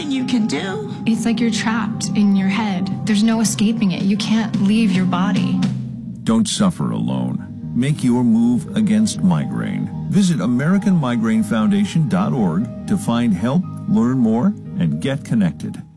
nothing you can do. It's like you're trapped in your head. There's no escaping it. You can't leave your body. Don't suffer alone. Make your move against migraine. Visit AmericanMigraineFoundation.org to find help, learn more, and get connected.